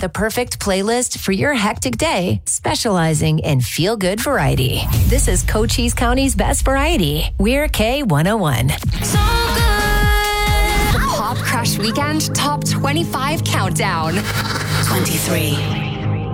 the perfect playlist for your hectic day, specializing in feel-good variety. This is Cochise County's best variety. We're K101. So good! The Pop Crush Weekend Top 25 Countdown. 23.